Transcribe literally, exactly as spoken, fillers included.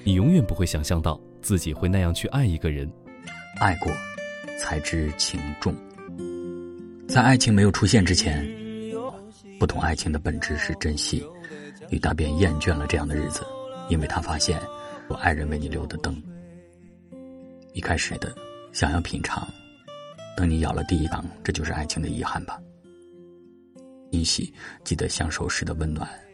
你永远不会想象到自己会那样去爱一个人。 爱过，才知情重。在爱情没有出现之前，不懂爱情的本质是珍惜。与大便厌倦了这样的日子，因为他发现有爱人为你留的灯。一开始的想要品尝，等你咬了第一口，这就是爱情的遗憾吧。依稀记得相守时的温暖，